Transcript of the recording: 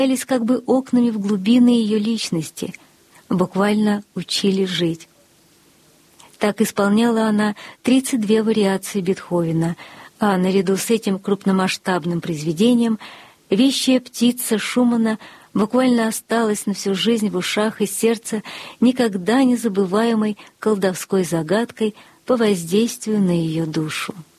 являлись как бы окнами в глубины ее личности, буквально учили жить. Так исполняла она 32 вариации Бетховена, а наряду с этим крупномасштабным произведением «Вещая птица» Шумана буквально осталась на всю жизнь в ушах и сердце никогда не забываемой колдовской загадкой по воздействию на ее душу.